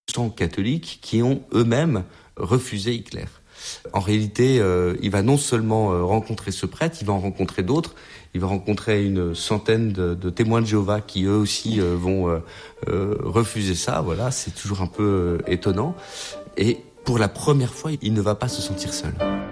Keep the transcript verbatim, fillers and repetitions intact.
protestants catholiques qui ont eux-mêmes refusé Hitler. En réalité, euh, il va non seulement euh, rencontrer ce prêtre, il va en rencontrer d'autres. Il va rencontrer une centaine de, de témoins de Jéhovah qui eux aussi euh, vont euh, euh, refuser ça. Voilà, c'est toujours un peu euh, étonnant. Et pour la première fois, il ne va pas se sentir seul.